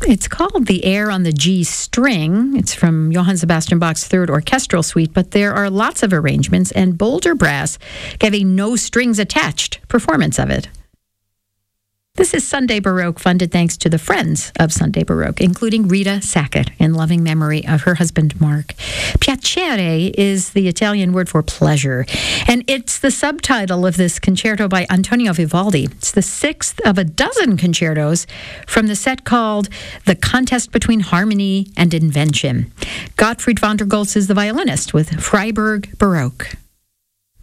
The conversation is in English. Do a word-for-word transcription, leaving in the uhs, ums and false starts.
It's called The Air on the G String. It's from Johann Sebastian Bach's Third Orchestral Suite, but there are lots of arrangements, and Boulder Brass gave a no strings attached performance of it. This is Sunday Baroque, funded thanks to the friends of Sunday Baroque, including Rita Sackett, in loving memory of her husband, Mark. Piacere is the Italian word for pleasure, and it's the subtitle of this concerto by Antonio Vivaldi. It's the sixth of a dozen concertos from the set called The Contest Between Harmony and Invention. Gottfried von der Goltz is the violinist with Freiburg Baroque.